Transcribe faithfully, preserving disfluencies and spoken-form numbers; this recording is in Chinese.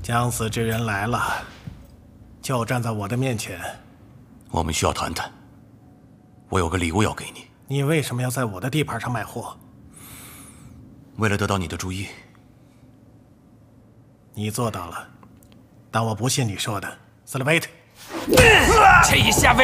将死之人来了，就站在我的面前。 我们需要谈谈。我有个礼物要给你。 你为什么要在我的地盘上卖货？ 为了得到你的注意。 你做到了，但我不信你说的，斯勒维特。 这一下为